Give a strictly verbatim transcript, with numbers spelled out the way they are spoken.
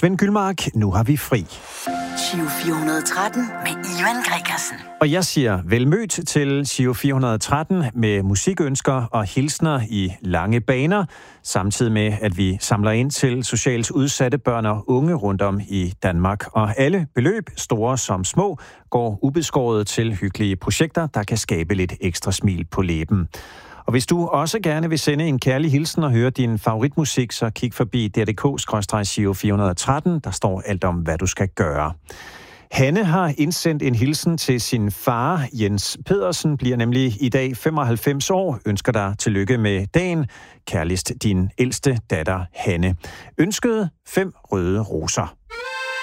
Svend Gyldmark, nu har vi fri. Giro fire hundrede og tretten med Ivan Gregersen. Og jeg siger velmødt til Giro fire hundrede og tretten med musikønsker og hilsner i lange baner, samtidig med, at vi samler ind til socialt udsatte børn og unge rundt om i Danmark. Og alle beløb, store som små, går ubeskåret til hyggelige projekter, der kan skabe lidt ekstra smil på læben. Og hvis du også gerne vil sende en kærlig hilsen og høre din favoritmusik, så kig forbi d r punktum d k skråstreg giro fire hundrede og tretten. Der står alt om, hvad du skal gøre. Hanne har indsendt en hilsen til sin far. Jens Pedersen bliver nemlig i dag femoghalvfems år. Ønsker dig tillykke med dagen. Kærligst din ældste datter, Hanne. Ønsket fem røde roser.